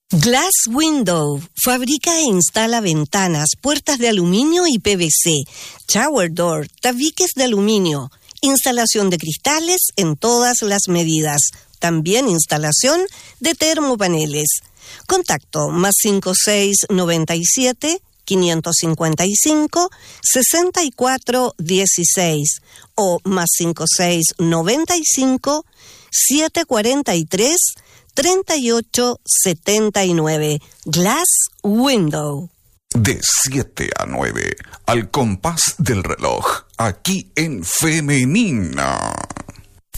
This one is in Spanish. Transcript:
Glass Window fabrica e instala ventanas, puertas de aluminio y PVC, shower door, tabiques de aluminio, instalación de cristales en todas las medidas, también instalación de termopaneles. Contacto +5697 555 6416 o +5695 743 3879. Glass Window. De 7 a 9, al compás del reloj, aquí en Femenina.